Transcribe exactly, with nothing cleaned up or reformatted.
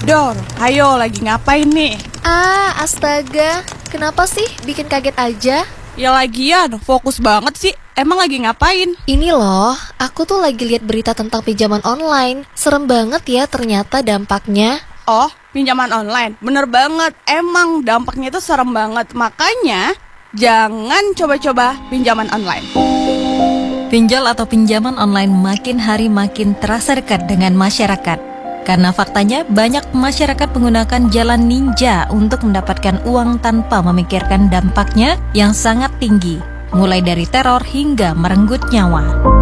Dor, ayo lagi ngapain nih? Ah, astaga. Kenapa sih bikin kaget aja? Ya lagian, fokus banget sih. Emang lagi ngapain? Ini loh, aku tuh lagi lihat berita tentang pinjaman online. Serem banget ya ternyata dampaknya. Oh, pinjaman online? Bener banget. Emang dampaknya itu serem banget. Makanya, jangan coba-coba pinjaman online. Pinjol atau pinjaman online makin hari makin terasa dekat dengan masyarakat. Karena faktanya banyak masyarakat menggunakan jalan ninja untuk mendapatkan uang tanpa memikirkan dampaknya yang sangat tinggi, mulai dari teror hingga merenggut nyawa.